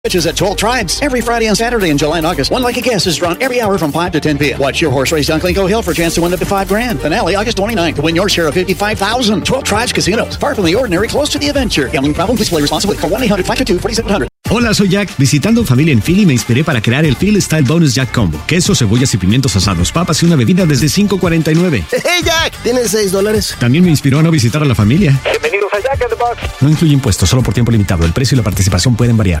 Pitches at 12 Tribes every Friday and Saturday in July and August. One Lucky Guess is drawn every hour from 5 to 10 p.m. Watch your horse race down Clinco Hill for a chance to win up to $5,000. Finale August 29th to win your share of $55,000. 12 Tribes Casinos. Far from the ordinary, close to the adventure. Gambling problem? Please play responsibly. Call 1-800-522-4700. Hola, soy Jack. Visitando familia en Philly me inspiré para crear el Philly Style Bonus Jack Combo. Queso, cebollas y pimientos asados, papas y una bebida desde $5.49. ¡Hey, Jack! ¿Tienes $6? También me inspiró a no visitar a la familia. Bienvenidos a Jack in the Box. No incluye impuestos, solo por tiempo limitado. El precio y la participación pueden variar.